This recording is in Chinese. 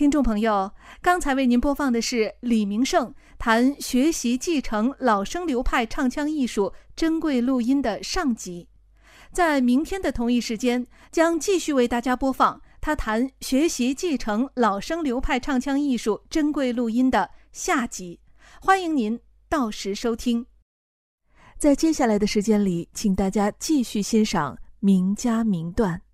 听众朋友，刚才为您播放的是李明胜谈学习继承老生流派唱腔艺术珍贵录音的上集。在明天的同一时间，将继续为大家播放他谈学习继承老生流派唱腔艺术珍贵录音的下集。欢迎您到时收听。在接下来的时间里，请大家继续欣赏名家名段。